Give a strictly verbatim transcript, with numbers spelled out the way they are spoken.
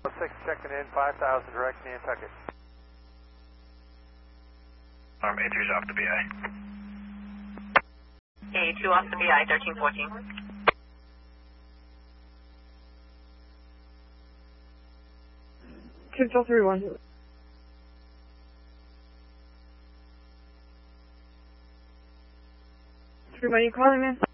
six checking in, five thousand direct Nantucket. Arm A two's off the B I. A two off the B I, thirteen fourteen. Control three one. Three one, you calling, man?